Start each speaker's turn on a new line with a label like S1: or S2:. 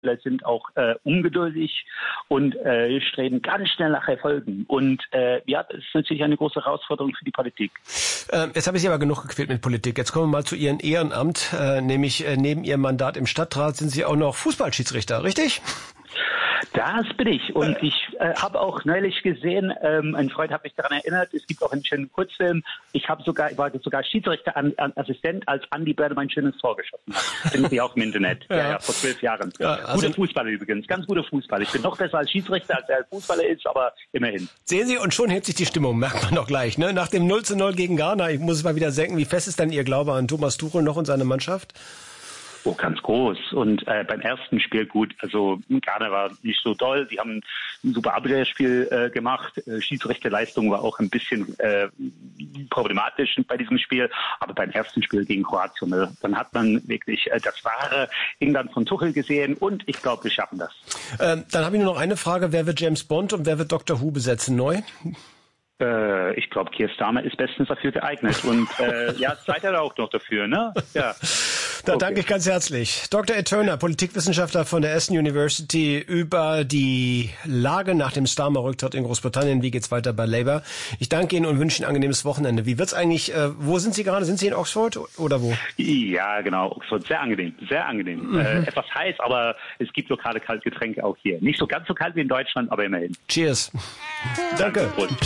S1: sind auch ungeduldig und streben ganz schnell nach Erfolgen. Und ja, das ist natürlich eine große Herausforderung für die Politik.
S2: Jetzt habe ich Sie aber genug gequält mit Politik. Jetzt kommen wir mal zu Ihrem Ehrenamt, nämlich neben Ihrem Mandat im Stadtrat sind Sie auch noch Fußballschiedsrichter, richtig?
S1: Das bin ich. Und ich habe auch neulich gesehen, ein Freund hat mich daran erinnert, es gibt auch einen schönen Kurzfilm. Ich war sogar Schiedsrichterassistent, als Andi Börner mein schönes Tor geschossen hat. Finden Sie auch im Internet. Ja, vor 12 Jahren. Ja, also guter Fußballer übrigens, ganz guter Fußball. Ich bin noch besser als Schiedsrichter, als er als Fußballer ist, aber immerhin.
S2: Sehen Sie, und schon hebt sich die Stimmung, merkt man doch gleich. Ne? Nach dem 0:0 gegen Ghana, ich muss es mal wieder senken, wie fest ist denn Ihr Glaube an Thomas Tuchel noch und seine Mannschaft?
S1: Oh, ganz groß. Und beim ersten Spiel gut. Also Ghana war nicht so doll. Die haben ein super Abwehrspiel gemacht. Schiedsrichterleistung war auch ein bisschen problematisch bei diesem Spiel. Aber beim ersten Spiel gegen Kroatien, dann hat man wirklich das wahre England von Tuchel gesehen. Und ich glaube, wir schaffen das.
S2: Dann habe ich nur noch eine Frage. Wer wird James Bond und wer wird Dr. Who besetzen neu?
S1: Ich glaube, Keir Starmer ist bestens dafür geeignet. Und ja, Zeit hat er auch noch dafür, ne? Ja.
S2: Da danke ich ganz herzlich. Dr. Ed Turner, Politikwissenschaftler von der Aston University, über die Lage nach dem Starmer-Rücktritt in Großbritannien. Wie geht's weiter bei Labour? Ich danke Ihnen und wünsche Ihnen ein angenehmes Wochenende. Wie wird's eigentlich, wo sind Sie gerade? Sind Sie in Oxford oder wo?
S1: Ja, genau, Oxford. Sehr angenehm, sehr angenehm. Etwas heiß, aber es gibt lokale Kaltgetränke auch hier. Nicht so ganz so kalt wie in Deutschland, aber immerhin.
S2: Cheers. Danke.